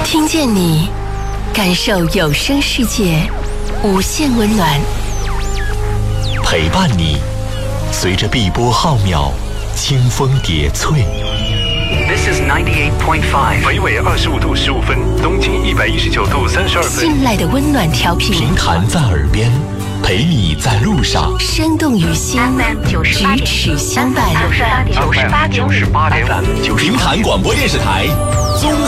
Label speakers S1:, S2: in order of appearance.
S1: 听见你，感受有声世界无限温暖，
S2: 陪伴你，随着碧波浩渺，清风叠翠。
S3: This is 98.5，
S4: 北纬25度15分，东经119度32分。
S1: 信赖的温暖调频，
S2: 平潭在耳边，陪你在路上，
S1: 生动于心，咫尺相伴。
S3: 98.5，
S2: 平潭广播电视台综合